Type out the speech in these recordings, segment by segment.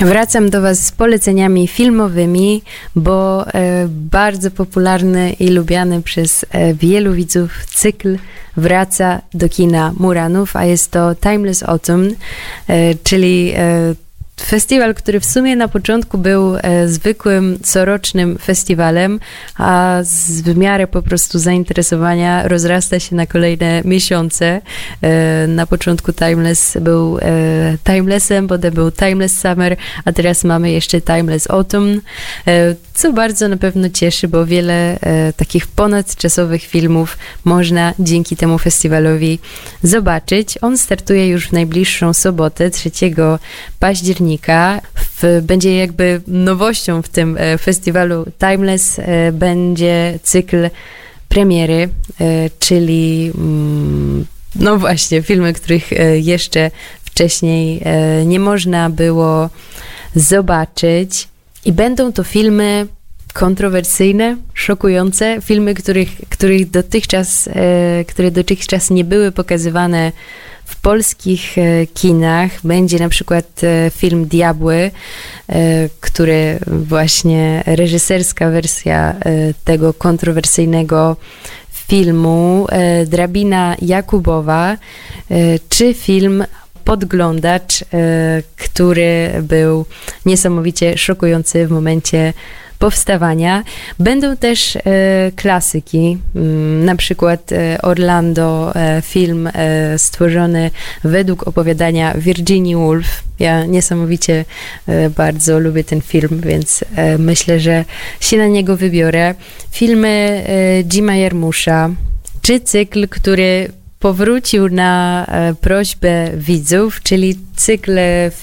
Wracam do Was z poleceniami filmowymi, bo bardzo popularny i lubiany przez wielu widzów cykl wraca do kina Muranów, a jest to Timeless Autumn, czyli festiwal, który w sumie na początku był zwykłym, corocznym festiwalem, a w miarę po prostu zainteresowania rozrasta się na kolejne miesiące. Na początku Timeless był Timelessem, potem był Timeless Summer, a teraz mamy jeszcze Timeless Autumn, co bardzo na pewno cieszy, bo wiele takich ponadczasowych filmów można dzięki temu festiwalowi zobaczyć. On startuje już w najbliższą sobotę, 3 października. Będzie jakby nowością w tym festiwalu Timeless, będzie cykl premiery, czyli no właśnie filmy, których jeszcze wcześniej nie można było zobaczyć. I będą to filmy kontrowersyjne, szokujące, filmy, które dotychczas nie były pokazywane w polskich kinach. Będzie na przykład film Diabły, który właśnie reżyserska wersja tego kontrowersyjnego filmu, Drabina Jakubowa, czy film Podglądacz, który był niesamowicie szokujący w momencie powstawania. Będą też klasyki, na przykład Orlando, film stworzony według opowiadania Virginia Woolf. Ja niesamowicie bardzo lubię ten film, więc myślę, że się na niego wybiorę. Filmy Jima Jarmusza, czy cykl, który powrócił na prośbę widzów, czyli cykl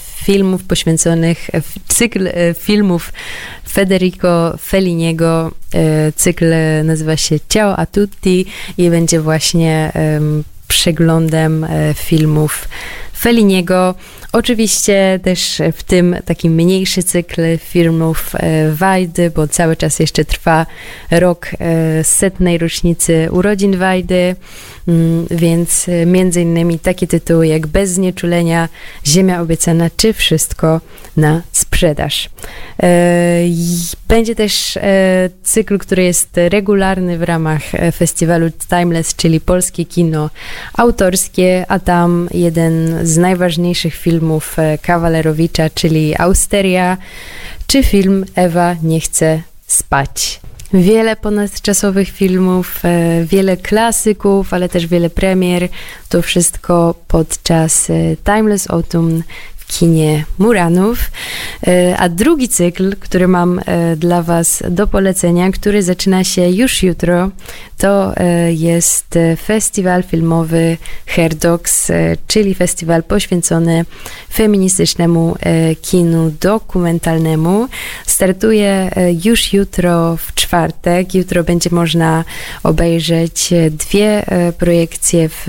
filmów Federico Felliniego. Cykl nazywa się Ciao a tutti i będzie właśnie przeglądem filmów Felliniego. Oczywiście też w tym taki mniejszy cykl filmów Wajdy, bo cały czas jeszcze trwa rok 100. rocznicy urodzin Wajdy, więc między innymi takie tytuły jak Bez znieczulenia, Ziemia obiecana, czy Wszystko na sprzedaż. Będzie też cykl, który jest regularny w ramach festiwalu Timeless, czyli polskie kino autorskie, a tam jeden z najważniejszych filmów Kawalerowicza, czyli Austeria, czy film Ewa nie chce spać. Wiele ponadczasowych filmów, wiele klasyków, ale też wiele premier. To wszystko podczas Timeless Autumn w kinie Muranów. A drugi cykl, który mam dla Was do polecenia, który zaczyna się już jutro, to jest festiwal filmowy Hair Dogs, czyli festiwal poświęcony feministycznemu kinu dokumentalnemu. Startuje już jutro w czwartek. Jutro będzie można obejrzeć 2 projekcje w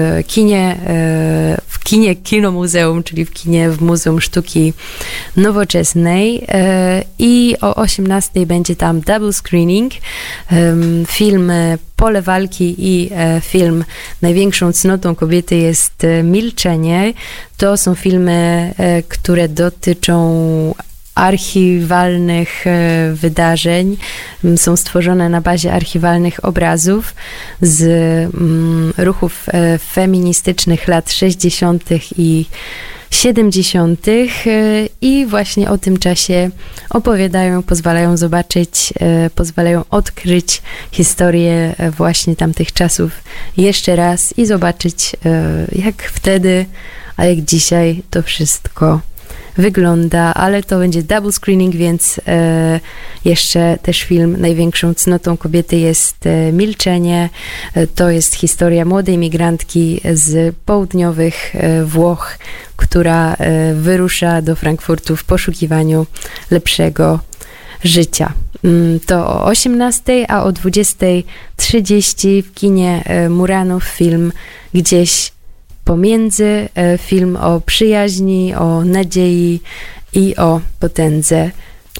kinie Kino Muzeum, czyli w Muzeum Sztuki Nowoczesnej, i o 18:00 będzie tam double screening. Film Pole walki i film Największą cnotą kobiety jest milczenie. To są filmy, które dotyczą archiwalnych wydarzeń, są stworzone na bazie archiwalnych obrazów z ruchów feministycznych lat 60. i 70. i właśnie o tym czasie opowiadają, pozwalają zobaczyć, pozwalają odkryć historię właśnie tamtych czasów jeszcze raz i zobaczyć, jak wtedy, a jak dzisiaj to wszystko wygląda, ale to będzie double screening, więc jeszcze też film Największą cnotą kobiety jest milczenie. To jest historia młodej migrantki z południowych Włoch, która wyrusza do Frankfurtu w poszukiwaniu lepszego życia. To o 18:00, a o 20:30 w kinie Muranów film Gdzieś pomiędzy, film o przyjaźni, o nadziei i o potędze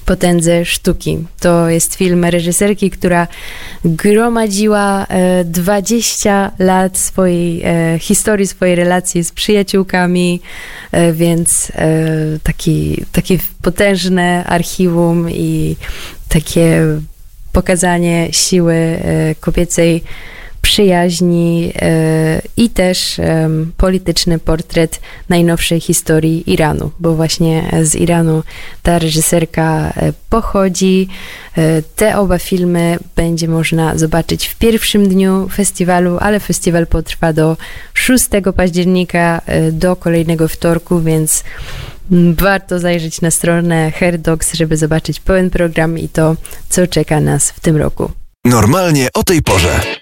potędze sztuki. To jest film reżyserki, która gromadziła 20 lat swojej historii, swojej relacji z przyjaciółkami, więc takie potężne archiwum i takie pokazanie siły kobiecej przyjaźni i też polityczny portret najnowszej historii Iranu, bo właśnie z Iranu ta reżyserka pochodzi. Te oba filmy będzie można zobaczyć w pierwszym dniu festiwalu, ale festiwal potrwa do 6 października, do kolejnego wtorku, więc warto zajrzeć na stronę Her Docs, żeby zobaczyć pełen program i to, co czeka nas w tym roku. Normalnie o tej porze.